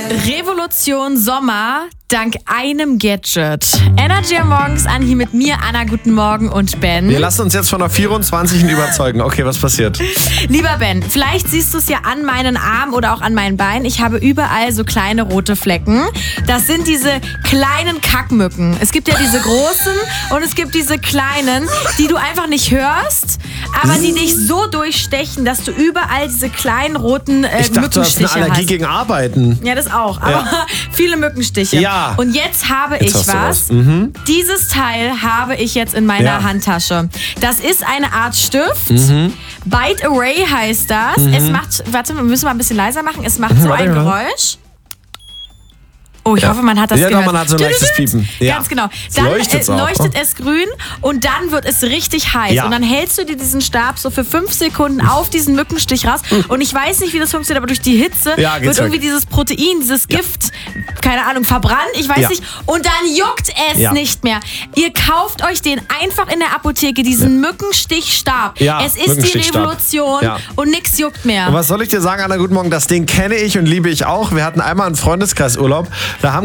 Revolution Sommer dank einem Gadget. Energy am Morgen ist an, hier mit mir, Anna, guten Morgen, und Ben. Wir lassen uns jetzt von der 24. überzeugen. Okay, was passiert? Lieber Ben, vielleicht siehst du es ja an meinen Armen oder auch an meinen Beinen. Ich habe überall so kleine rote Flecken. Das sind diese kleinen Kackmücken. Es gibt ja diese großen und es gibt diese kleinen, die du einfach nicht hörst, aber die dich so durchstechen, dass du überall diese kleinen roten Ich dachte, du hast Mückenstiche eine Allergie hast. gegen Arbeiten. Ja, das auch. Aber viele Mückenstiche. Ja. Und jetzt habe Jetzt ich hast du was. was. Dieses Teil habe ich jetzt in meiner Handtasche. Das ist eine Art Stift. Bite Away heißt das. Es macht, warte, wir müssen mal ein bisschen leiser machen. Es macht so ein Geräusch. Oh, ich hoffe, man hat das gehört. Ja, doch, man hat so ein leichtes Piepen. Ja. Ganz genau. Es Dann leuchtet es grün und dann wird es richtig heiß. Ja. Und dann hältst du dir diesen Stab so für 5 Sekunden auf diesen Mückenstich raus. Und ich weiß nicht, wie das funktioniert, aber durch die Hitze Ja, geht's wird irgendwie weg. dieses Protein, dieses Gift, keine Ahnung, verbrannt. Ich weiß nicht. Und dann juckt es nicht mehr. Ihr kauft euch den einfach in der Apotheke, diesen Mückenstichstab. Ja, Es ist die Mückenstichstab. Revolution und nichts juckt mehr. Und was soll ich dir sagen, Anna? Guten Morgen. Das Ding kenne ich und liebe ich auch. Wir hatten einmal einen Freundeskreisurlaub. Da haben